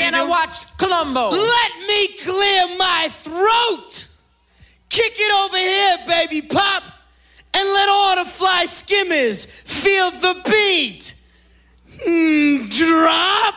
and I watched Columbo. Let me clear my throat. Kick it over here, baby pop. And let all the fly skimmers feel the beat. Drop.